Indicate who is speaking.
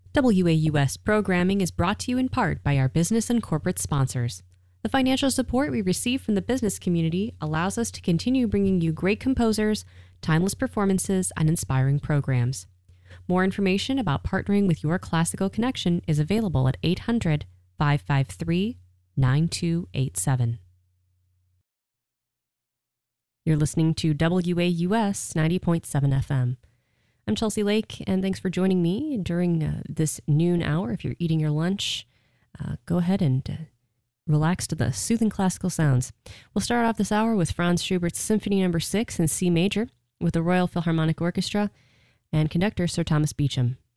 Speaker 1: WAUS programming is brought to you in part by our business and corporate sponsors. The financial support we receive from the business community allows us to continue bringing you great composers, timeless performances, and inspiring programs. More information about partnering with your classical connection is available at 800-553-9287. You're listening to WAUS 90.7 FM. I'm Chelsea Lake, and thanks for joining me during this noon hour. If you're eating your lunch, go ahead and relax to the soothing classical sounds. We'll start off this hour with Franz Schubert's Symphony No. 6 in C major with the Royal Philharmonic Orchestra and conductor Sir Thomas Beecham.